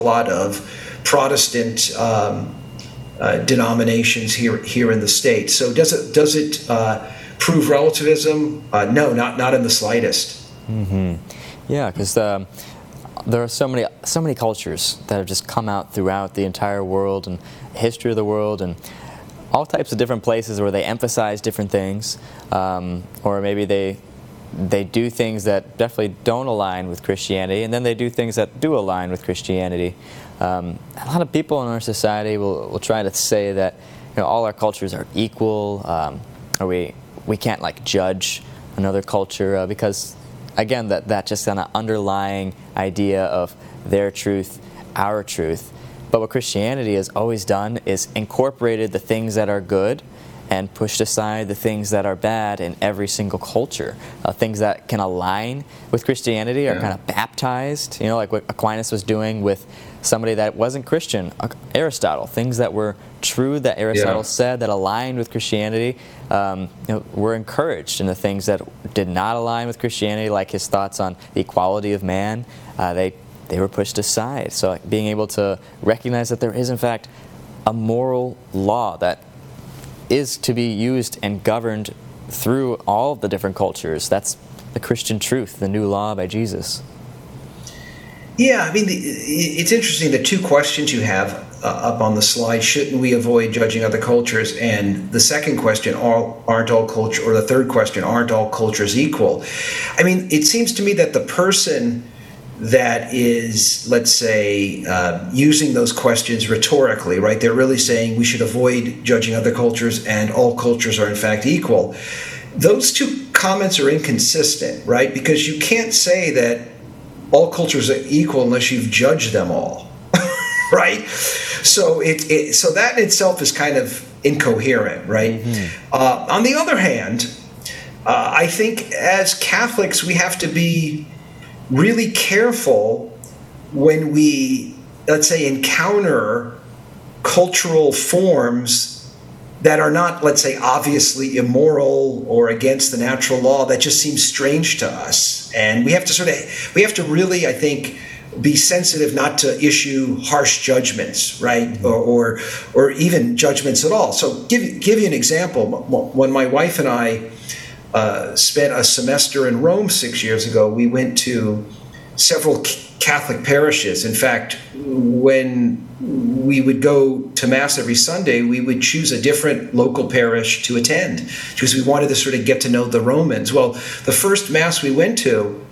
lot of Protestant denominations here in the States. So does it prove relativism? No, not in the slightest. Mm-hmm. Yeah, because there are so many cultures that have just come out throughout the entire world and history of the world, and all types of different places where they emphasize different things, or maybe they do things that definitely don't align with Christianity, and then they do things that do align with Christianity. A lot of people in our society will try to say that all our cultures are equal, or we can't judge another culture because, again, that just kind of underlying idea of their truth, our truth. But what Christianity has always done is incorporated the things that are good and pushed aside the things that are bad in every single culture. Things that can align with Christianity are kind of baptized, like what Aquinas was doing with somebody that wasn't Christian, Aristotle. Things that were true that Aristotle said that aligned with Christianity were encouraged, and the things that did not align with Christianity, like his thoughts on the equality of man, they were pushed aside. So being able to recognize that there is, in fact, a moral law that is to be used and governed through all of the different cultures. That's the Christian truth, the new law by Jesus. Yeah, I mean, it's interesting, the two questions you have up on the slide, shouldn't we avoid judging other cultures? And the second question, aren't all cultures, or the third question, aren't all cultures equal? I mean, it seems to me that the person that is, let's say, using those questions rhetorically, right? They're really saying we should avoid judging other cultures and all cultures are in fact equal. Those two comments are inconsistent, right? Because you can't say that all cultures are equal unless you've judged them all, right? So so that in itself is kind of incoherent, right? Mm-hmm. On the other hand, I think as Catholics we have to be really careful when we, let's say, encounter cultural forms that are not, let's say, obviously immoral or against the natural law, that just seems strange to us. And we have to really, I think, be sensitive not to issue harsh judgments, right? Or even judgments at all. So give you an example. When my wife and I spent a semester in Rome 6 years ago, we went to several Catholic parishes. In fact, when we would go to Mass every Sunday, we would choose a different local parish to attend because we wanted to sort of get to know the Romans. Well, the first Mass we went to,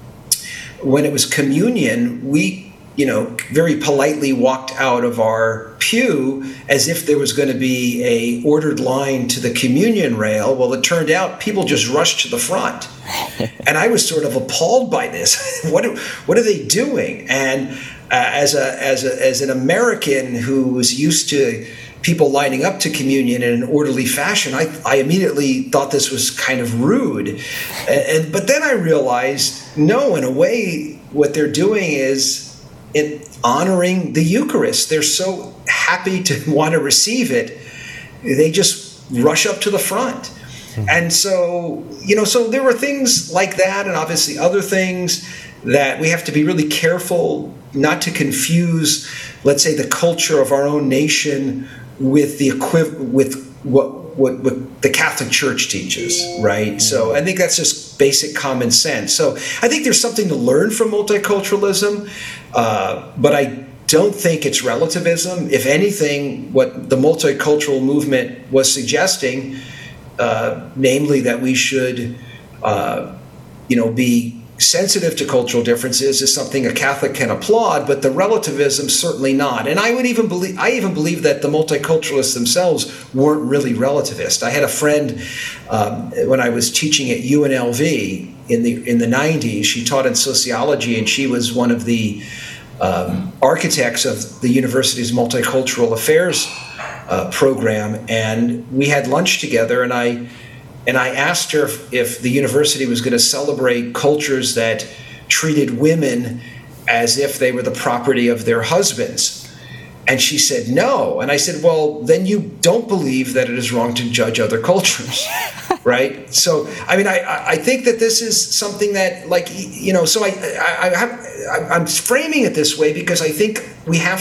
when it was communion, we very politely walked out of our pew as if there was going to be a ordered line to the communion rail. Well, it turned out people just rushed to the front. And I was sort of appalled by this. What are they doing? And as an American who was used to people lining up to communion in an orderly fashion, I immediately thought this was kind of rude. But then I realized, no, in a way, what they're doing is honoring the Eucharist. They're so happy to want to receive it, they just rush up to the front. And so there were things like that, and obviously other things that we have to be really careful not to confuse, let's say, the culture of our own nation with what the Catholic Church teaches, right? So I think that's just basic common sense. So I think there's something to learn from multiculturalism, but I don't think it's relativism. If anything, what the multicultural movement was suggesting, namely that we should, be sensitive to cultural differences, is something a Catholic can applaud, but the relativism certainly not. And I even believe that the multiculturalists themselves weren't really relativist. I had a friend when I was teaching at UNLV in the 90s. She taught in sociology, and she was one of the architects of the university's multicultural affairs program. And we had lunch together, and I asked her if the university was going to celebrate cultures that treated women as if they were the property of their husbands. And she said no. And I said, well, then you don't believe that it is wrong to judge other cultures, right? So, I mean, I think that this is something that, so I'm framing it this way because I think we have